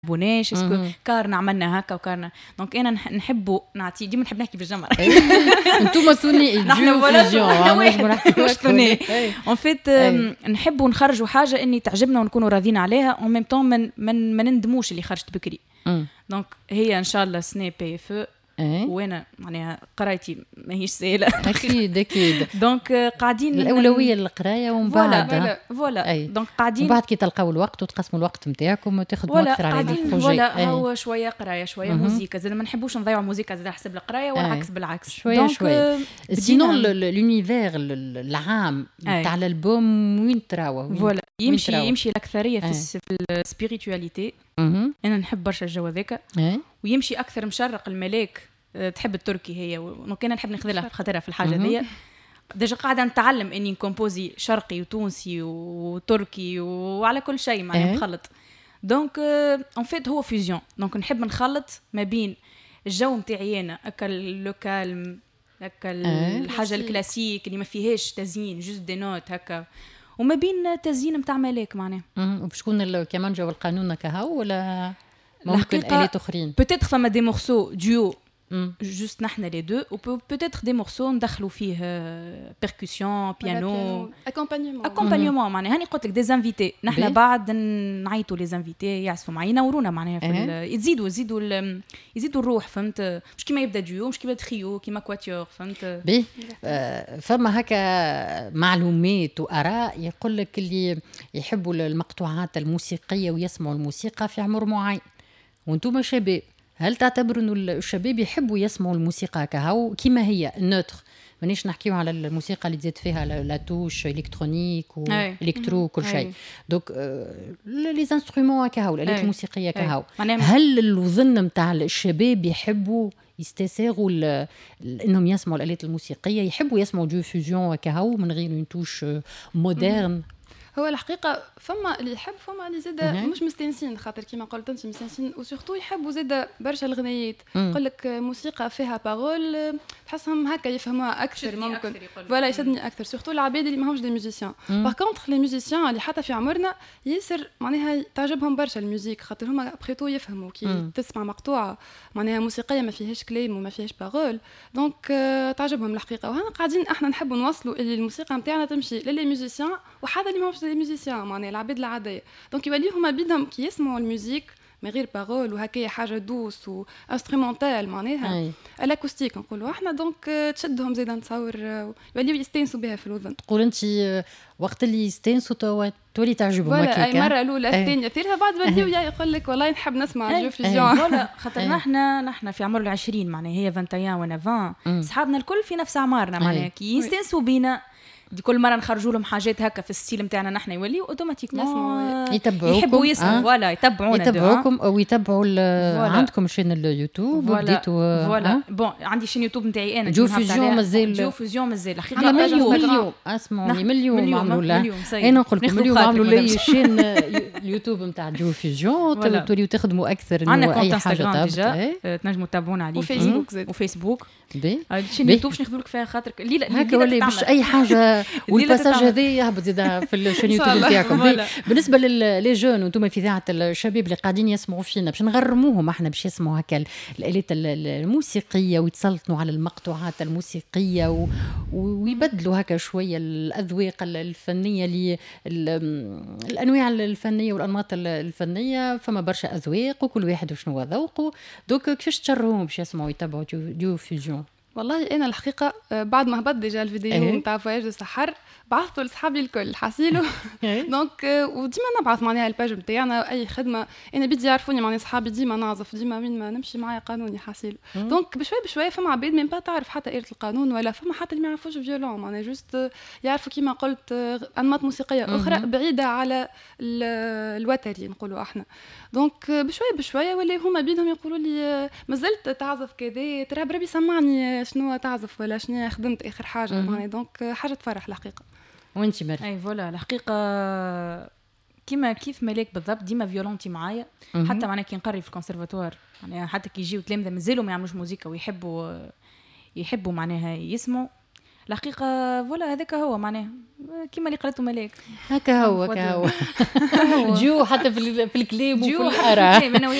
بوناش اسكو كارنا عملنا هكا وكارنا دونك انا نحبوا نعطي ديما نحب نحكي في الجمر انتم ثنائي نحن فيزيون اون فيت نحبوا نخرجوا حاجه اني تعجبنا ونكونوا راضيين عليها اون ميم طون ما نندموش اللي خرجت بكري دونك هي ان شاء الله سني بي فو وانا معناها قرايتي ماهيش سهله اكيد دونك قاعدين الاولويه للقرايه ومن بعد فوالا دونك قاعدين بعد كي تلقاو الوقت وتقسموا الوقت نتاعكم وتخدموا اكثر على البروجي ولا هو شويه قرايه شويه موسيقى زاد ما نحبوش نضيعوا موسيقى زاد حسب القرايه ولا عكس بالعكس شويه سينون لونيفير العام تاع الالبوم وين تراوه فوالا يمشي الاكثريه في السبيريتواليتي انا نحب برشا الجو هذاك ويمشي اكثر مشرق الملاك تحب التركي هي وكان نحب ناخذها خاطرها في الحاجه دي ديجا قاعده نتعلم اني نكومبوزي شرقي وتونسي وتركي وعلى كل شيء معناها مخلط دونك اون فيت هو فيوزيون دونك نحب نخلط ما بين الجو نتاعي انا هكا لوكال هكا الحاجه الكلاسيك اللي ما فيهاش تزيين جوست دي نوت هكا وما بين تزيين نتاع ملاك معناها وشكون الكمانجا والقانون كهو ولا ممكن آلات اخرين بوتيتر فما دي مورسو ديو juste نحن les deux ou peut-être des morceaux ندخلوا فيه percussion piano accompagnement معناها هاني قلت لك des invités نحن بعد نعيطوا les invités يعزفوا معنا ينورونا معناها في يزيدوا الروح فهمت مش كيما يبدا ديو مش كيما تخيو كيما كواتيور فهمت فما هكا معلومات واراء يقول لك اللي يحبوا المقطوعات الموسيقيه ويسمعوا الموسيقى في عمر معين وانتم شباب هل تعتبر انه الشباب يحبوا يسمعوا الموسيقى كهو كما هي النوتر مانيش نحكيو على الموسيقى اللي تزيد فيها لا توش الكترونيك والكترو كل شيء دوك لي انسترومون كهو الالات الموسيقيه كهو هل الوظن نتاع الشباب يحبوا يستساغوا انهم يسمعوا الالات الموسيقيه يحبوا يسمعوا دو فيوزيون كهو من غير اون توش مودرن هو الحقيقه فما اللي يحب فما اللي زاد مش مستانسين خاطر كيما قلت انت مستانسين وسورتو يحبوا زاد برشا الغنيات يقول لك موسيقى فيها بارول تحسهم هكا يفهموها اكثر ممكن ولا يشدني اكثر سورتو العباد اللي ماهمش دي ميوزيسيان باغ كونطخ لي ميوزيسيان اللي حتى في عمرنا ياسر معناها تعجبهم برشا الموسيقى خاطر هما بريتو يفهموا كي تسمع مقطوعه معناها موسيقيه ما فيهاش كلام وما فيهاش بارول دونك تعجبهم الحقيقه وهنا قاعدين احنا نحبوا نوصلوا اللي الموسيقى نتاعنا تمشي للي ميوزيسيان وحتى اللي ماهمش دي ميوزيسيان معناها العباد العاديه دونك يوليهم بيدهم كي يسمعوا الموسيقى من غير بارول وهكايا حاجه دوس وانسترومونتال معناها الاكوستيك نقولوا احنا دونك تشدهم زيد نتصور يوليو يستانسوا بها في الوذن تقول انت وقت اللي يستانسوا تولي تعجبهم هكاك اي مره الاولى الثانيه الثالثه بعد بديو يقول لك والله نحب نسمع جو فيوزيون ولا خاطر نحن في عمر 20 معناها هي 21 وانا 20 صحابنا الكل في نفس اعمارنا معناها كي يستانسوا بينا دي كل مره نخرجوا لهم حاجات هكا في الستيل نتاعنا نحن يوليو اوتوماتيكمون يتبعوكم ولا يتابعوكم او يتبعوا عندكم شين اليوتيوب وديتوا فوالا بون عندي شين يوتيوب نتاعي انا جو فيوزيون مازال الحقيقه مليون اسمعوني مليون عملوا له انا نقول لكم مليون عملوا لي شين اليوتيوب نتاع جو فيوزيون توليو تخدموا اكثر انه اي حاجه تنجموا تتابعونا عليه وفيسبوك شين يوتيوب نخدموا لك فيها خاطر هكا ولا مش اي حاجه والباساج هذا يهبط زيد في الشين يوتيوب نتاعكم بالنسبه لي جون وانتم في اذاعه الشباب اللي قاعدين يسمعوا فينا باش نغرموهم احنا باش يسمعوا هكا الالات الموسيقيه ويتسلطوا على المقطوعات الموسيقيه ويبدلوا هكا شويه الاذواق الفنيه الانواع الفنيه والانماط الفنيه فما برشا اذواق وكل واحد وشنو ذوقه دوك كيفاش تشرهم باش يسمعوا يتبعوا ديو فيوزيون والله انا الحقيقه بعد ما هبط ديجا الفيديو نتاع فواياج السحر بعثته لصحابي الكل حاسيلو دونك وديما نبعث معناها الباج نتاعنا اي خدمه انا بدي يعرفوني معناها صحابي ديما نعزف ديما وين ما نمشي معايا قانوني حاسيلو دونك بشوي فما عباد ميم با تعرف حتى آلة القانون ولا فما حتى اللي ما يعرفوش فيولون معناها جوست يعرفوا كيما قلت انماط موسيقيه اخرى بعيده على الوتري نقولوا احنا دونك بشوي ولا هما بينهم يقولوا لي مازلت تعزف كذا ترى بربي سمعني شنو تعزف ولا شنو خدمت اخر حاجه معناها دونك حاجه تفرح الحقيقه وانتي مري اي فوالا الحقيقه كيف ملاك بالضبط ديما فيولونتي معايا حتى معنا كي نقري في الكونسرفاتوار يعني حتى كي يجيو تلامذه مازالوا ما يعملوش موسيقى ويحبوا معناها يسمعوا الحقيقه فوالا هذاك هو معناه كيما اللي قالته ملاك هكا هو جو حتى في الكلام وفي الاراء.